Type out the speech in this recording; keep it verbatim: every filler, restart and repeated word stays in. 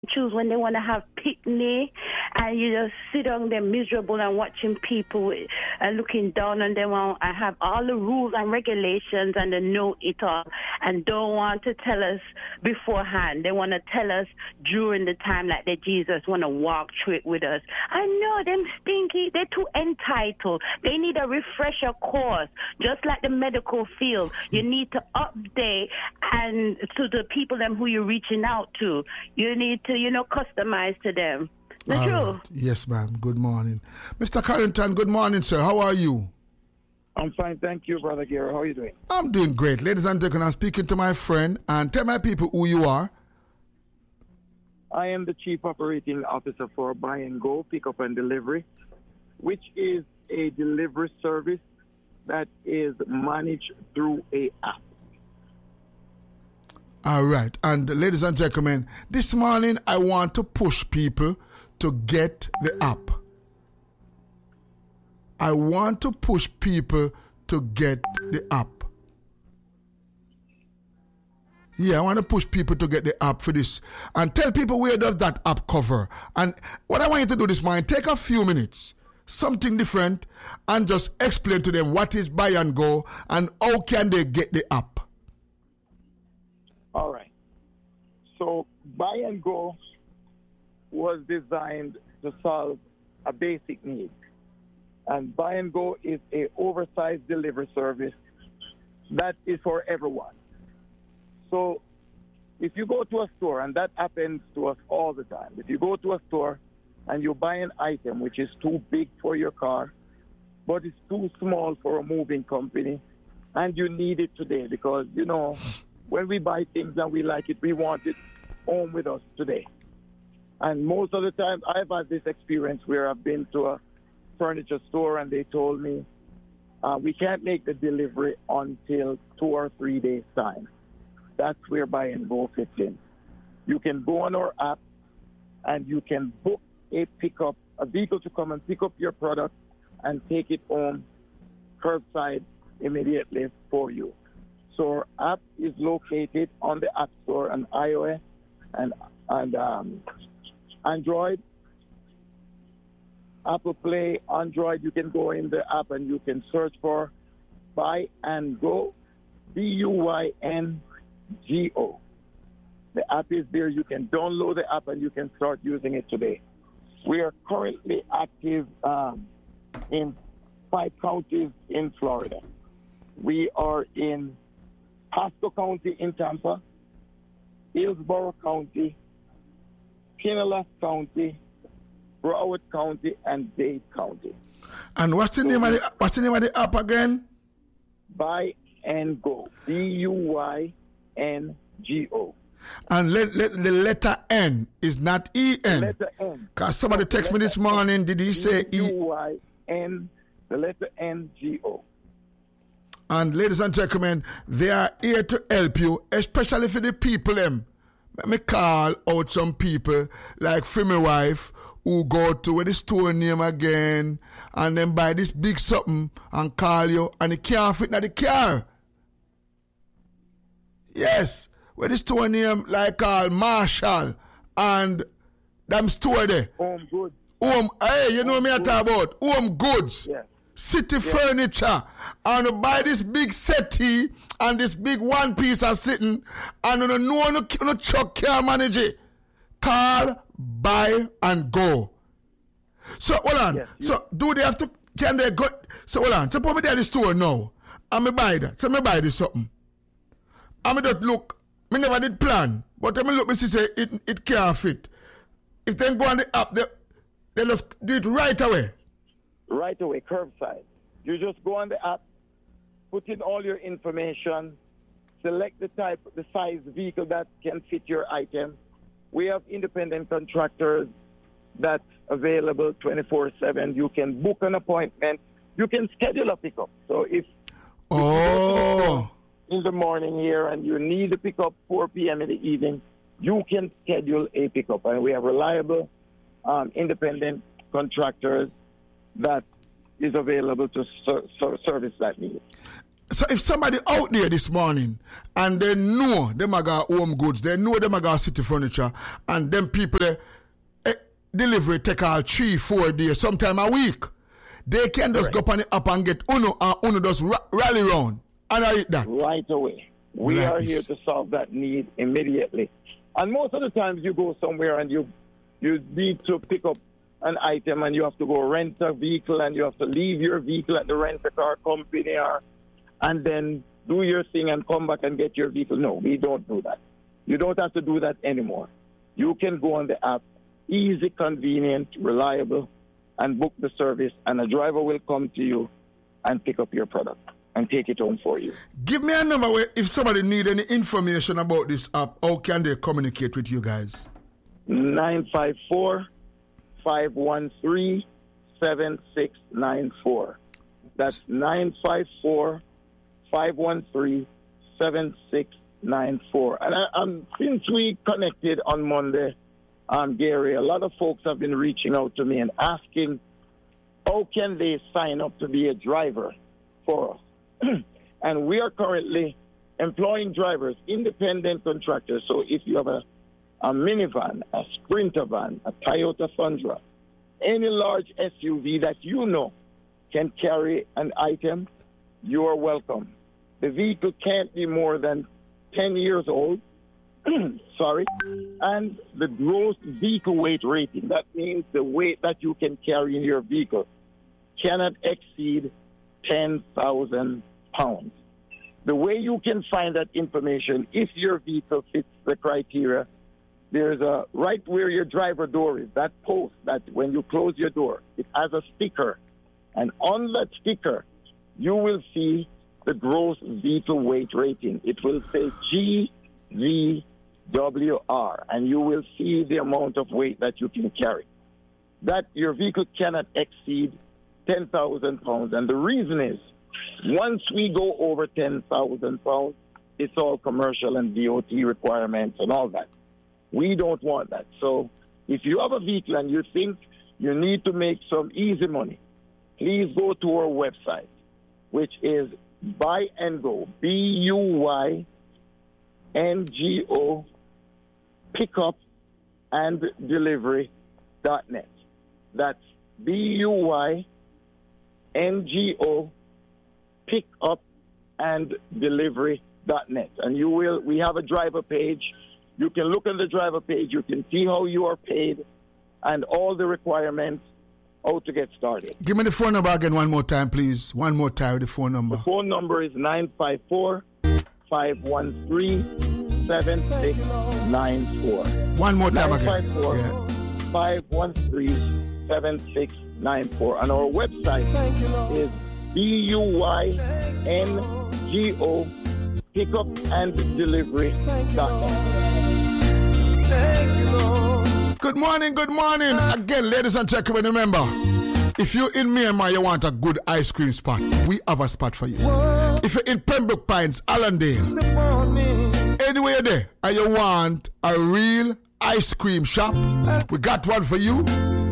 choose when they want to have picnic, and you just sit on them miserable and watching people and looking down on them. I have all the rules and regulations and they know it all and don't want to tell us beforehand. They want to tell us during the time like that Jesus want to walk through it with us. I know them stinky. They're too entitled. They need a refresher course, just like the medical field. You need to update and to the people them who you're reaching out to. You need to, you know, customize to them. The All truth. right. Yes, ma'am. Good morning. Mister Carrington, good morning, sir. How are you? I'm fine, thank you, Brother Gary. How are you doing? I'm doing great. Ladies and gentlemen, I'm speaking to my friend, and tell my people who you are. I am the Chief Operating Officer for Buy and Go Pickup and Delivery, which is a delivery service that is managed through a app. All right. And ladies and gentlemen, this morning I want to push people to get the app. I want to push people to get the app. Yeah, I want to push people to get the app for this. And tell people where does that app cover. And what I want you to do this morning, take a few minutes, something different, and just explain to them what is Buy and Go and how can they get the app. All right. So Buy and Go was designed to solve a basic need. And Buy and Go is a oversized delivery service that is for everyone. So if you go to a store, and that happens to us all the time, if you go to a store and you buy an item which is too big for your car, but it's too small for a moving company, and you need it today because, you know, when we buy things and we like it, we want it home with us today. And most of the time, I've had this experience where I've been to a furniture store and they told me, uh, we can't make the delivery until two or three days' time. That's where Buy and Go fits in. You can go on our app and you can book a pickup, a vehicle to come and pick up your product and take it home curbside immediately for you. So our app is located on the App Store on iOS and, and um, Android, Apple Play, Android. You can go in the app and you can search for Buy and Go, B U Y N G O. The app is there. You can download the app and you can start using it today. We are currently active um, in five counties in Florida. We are in Pasco County in Tampa, Hillsborough County, Pinellas County, Broward County, and Dade County. And what's the name of the what's the name of the app again? Buy and Go. B U Y N G O. And let, let, the letter N is not E N. Letter N. Because somebody texted me this morning, did he say E? B U Y N, the letter N G O. And ladies and gentlemen, they are here to help you, especially for the people them. Let me call out some people, like for my wife, who go to where the store name again, and then buy this big something and call you, and it can't fit in the car. Yes, where the store name like called Marshall, and them store there. Home Goods. Home, hey, you know Home me I talk about? Home Goods. Yeah. City yeah. Furniture, and you buy this big settee and this big one piece of sitting, and you know no no, no truck can manage it. Call, Buy and Go. So hold on. Yes, so do they have to? Can they go? So hold on. Suppose me there at the store now, and me buy that. So me buy this something. And me just look. Me never did plan, but I me look. Me see say it it can't fit. If they go on the app, they they just do it right away. Right away, curbside. You just go on the app, put in all your information, select the type, the size vehicle that can fit your item. We have independent contractors that's available twenty-four seven. You can book an appointment. You can schedule a pickup. So if oh in the morning here and you need a pickup four p.m. in the evening, you can schedule a pickup. And we have reliable, um, independent contractors that is available to ser- ser- service that need. So if somebody out there this morning and they know them are got home goods, they know them are got city furniture, and them people eh, eh, delivery take all three, four days, sometime a week, they can just right. go on the app and get Uno and Uno just ra- rally round and I eat that. Right away. We nice. are here to solve that need immediately. And most of the times you go somewhere and you you need to pick up an item and you have to go rent a vehicle and you have to leave your vehicle at the rent-a-car company or, and then do your thing and come back and get your vehicle. No, we don't do that. You don't have to do that anymore. You can go on the app, easy, convenient, reliable, and book the service, and a driver will come to you and pick up your product and take it home for you. Give me a number where if somebody need any information about this app, how can they communicate with you guys? nine five four, five one three, seven six nine four. That's nine five four, five one three, seven six nine four. And I, um, since we connected on Monday, um, Gary, a lot of folks have been reaching out to me and asking, how can they sign up to be a driver for us? And we are currently employing drivers, independent contractors. So if you have a, a minivan, a Sprinter van, a Toyota Tundra, any large S U V that you know can carry an item, you are welcome. The vehicle can't be more than ten years old, sorry, and the gross vehicle weight rating, that means the weight that you can carry in your vehicle, cannot exceed ten thousand pounds. The way you can find that information, if your vehicle fits the criteria, there's a right where your driver door is, that post that when you close your door, it has a sticker. And on that sticker, you will see the gross vehicle weight rating. It will say G V W R, and you will see the amount of weight that you can carry. That your vehicle cannot exceed ten thousand pounds. And the reason is, once we go over ten thousand pounds, it's all commercial and D O T requirements and all that. We don't want that. So if you have a vehicle and you think you need to make some easy money, please go to our website, which is Buy and Go, B U Y N G O, pickup and delivery dot net. That's B U Y N G O, pick up and delivery dot net. And you will, we have a driver page. You can look at the driver page. You can see how you are paid and all the requirements, how to get started. Give me the phone number again one more time, please. One more time, the phone number. The phone number is nine five four, five one three, seven six nine four. One more time again. nine five four, five one three, seven six nine four. And our website is B U Y N G O, pickup and delivery dot net. Good morning, good morning. Again, ladies and gentlemen, remember, if you're in Myanmar, you want a good ice cream spot, we have a spot for you. If you're in Pembroke Pines, Allendale, anywhere there, and you want a real ice cream shop, we got one for you.